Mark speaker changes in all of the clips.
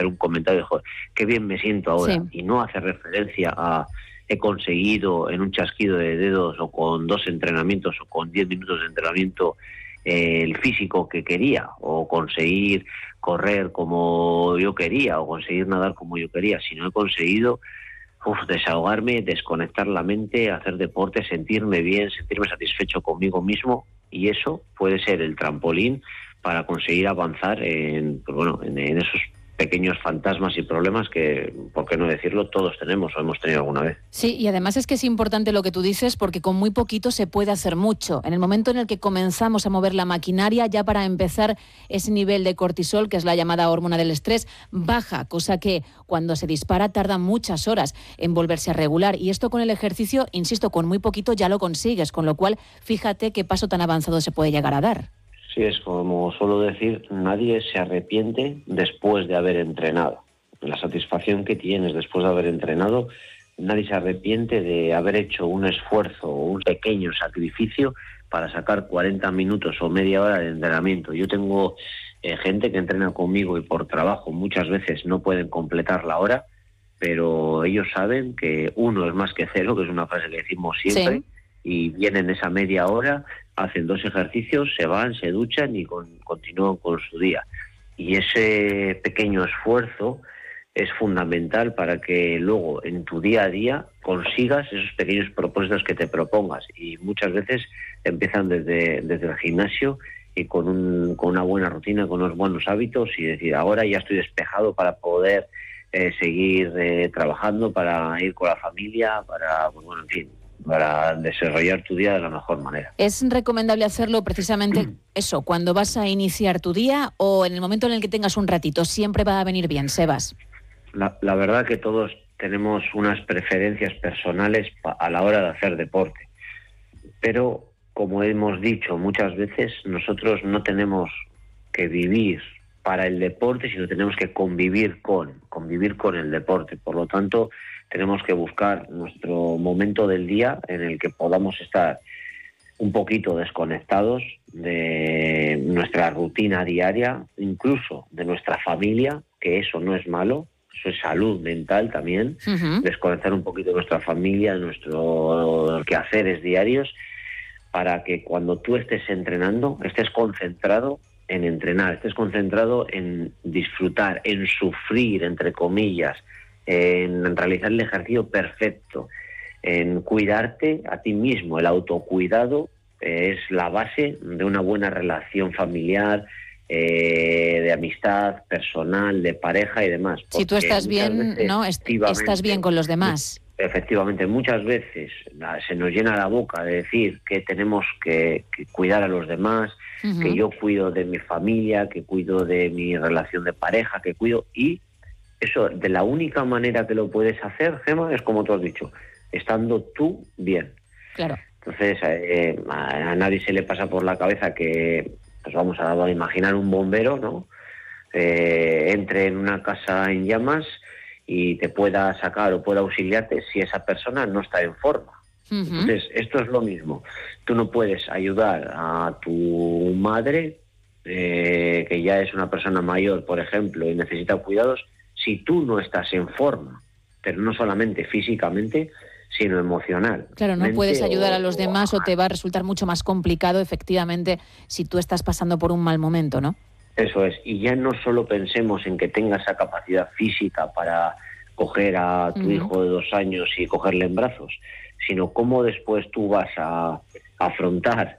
Speaker 1: hacer un comentario de, joder, qué bien me siento ahora,
Speaker 2: Sí.
Speaker 1: y no hace referencia a he conseguido en un chasquido de dedos o con 2 entrenamientos o con 10 minutos de entrenamiento el físico que quería, o conseguir correr como yo quería, o conseguir nadar como yo quería, sino he conseguido desahogarme, desconectar la mente, hacer deporte, sentirme bien, sentirme satisfecho conmigo mismo, y eso puede ser el trampolín para conseguir avanzar en esos pequeños fantasmas y problemas que, por qué no decirlo, todos tenemos o hemos tenido alguna vez.
Speaker 2: Sí, y además es que es importante lo que tú dices porque con muy poquito se puede hacer mucho. En el momento en el que comenzamos a mover la maquinaria, ya para empezar ese nivel de cortisol, que es la llamada hormona del estrés, baja, cosa que cuando se dispara tarda muchas horas en volverse a regular. Y esto con el ejercicio, insisto, con muy poquito ya lo consigues, con lo cual fíjate qué paso tan avanzado se puede llegar a dar.
Speaker 1: Sí, es como suelo decir, nadie se arrepiente después de haber entrenado. La satisfacción que tienes después de haber entrenado, nadie se arrepiente de haber hecho un esfuerzo o un pequeño sacrificio para sacar 40 minutos o media hora de entrenamiento. Yo tengo gente que entrena conmigo y por trabajo muchas veces no pueden completar la hora, pero ellos saben que 1 es más que 0, que es una frase que decimos siempre,
Speaker 2: Sí.
Speaker 1: y vienen esa media hora, hacen 2 ejercicios, se van, se duchan y continúan con su día. Y ese pequeño esfuerzo es fundamental para que luego en tu día a día consigas esos pequeños propósitos que te propongas. Y muchas veces empiezan desde el gimnasio y con una buena rutina, con unos buenos hábitos, y decir, ahora ya estoy despejado para poder seguir trabajando, para ir con la familia, para desarrollar tu día de la mejor manera.
Speaker 2: ¿Es recomendable hacerlo precisamente eso, cuando vas a iniciar tu día o en el momento en el que tengas un ratito? Siempre va a venir bien, Sebas.
Speaker 1: La verdad que todos tenemos unas preferencias personales a la hora de hacer deporte, pero como hemos dicho muchas veces, nosotros no tenemos que vivir para el deporte, sino tenemos que convivir con el deporte. Por lo tanto, tenemos que buscar nuestro momento del día en el que podamos estar un poquito desconectados de nuestra rutina diaria, incluso de nuestra familia, que eso no es malo, eso es salud mental también, desconectar un poquito de nuestra familia, de nuestros quehaceres diarios, para que cuando tú estés entrenando, estés concentrado en entrenar, estés concentrado en disfrutar, en sufrir, entre comillas, en realizar el ejercicio perfecto, en cuidarte a ti mismo. El autocuidado es la base de una buena relación familiar, de amistad personal, de pareja y demás.
Speaker 2: Si tú estás bien,
Speaker 1: veces,
Speaker 2: ¿no? Estás bien con los demás.
Speaker 1: Efectivamente, muchas veces se nos llena la boca de decir que tenemos que cuidar a los demás, que yo cuido de mi familia, que cuido de mi relación de pareja, que cuido, y eso, de la única manera que lo puedes hacer, Gemma, es como tú has dicho, estando tú bien.
Speaker 2: Claro.
Speaker 1: Entonces, a nadie se le pasa por la cabeza que, pues vamos a imaginar un bombero, ¿no? Entre en una casa en llamas y te pueda sacar o pueda auxiliarte si esa persona no está en forma. Entonces, esto es lo mismo. Tú no puedes ayudar a tu madre, que ya es una persona mayor, por ejemplo, y necesita cuidados, si tú no estás en forma, pero no solamente físicamente, sino emocional.
Speaker 2: Claro, no puedes ayudar a los demás o te va a resultar mucho más complicado, efectivamente, si tú estás pasando por un mal momento, ¿no?
Speaker 1: Eso es, y ya no solo pensemos en que tengas esa capacidad física para coger a tu hijo de 2 años y cogerle en brazos, sino cómo después tú vas a afrontar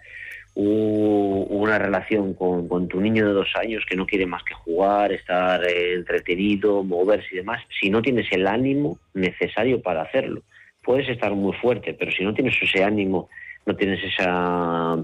Speaker 1: una relación con tu niño de 2 años que no quiere más que jugar, estar entretenido, moverse y demás, si no tienes el ánimo necesario para hacerlo. Puedes estar muy fuerte, pero si no tienes ese ánimo, no tienes esa...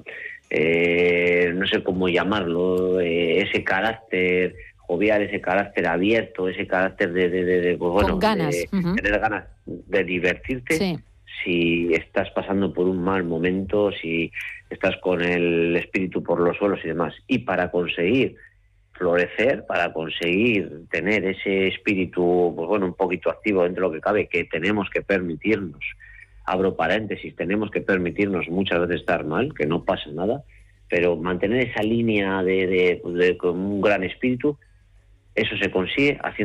Speaker 1: no sé cómo llamarlo, ese carácter jovial, ese carácter abierto, ese carácter
Speaker 2: con ganas.
Speaker 1: de tener ganas de divertirte.
Speaker 2: Sí.
Speaker 1: Si estás pasando por un mal momento, si estás con el espíritu por los suelos y demás. Y para conseguir florecer, para conseguir tener ese espíritu, pues bueno, un poquito activo dentro de lo que cabe, que tenemos que permitirnos, abro paréntesis, tenemos que permitirnos muchas veces estar mal, que no pasa nada, pero mantener esa línea con un gran espíritu, eso se consigue haciendo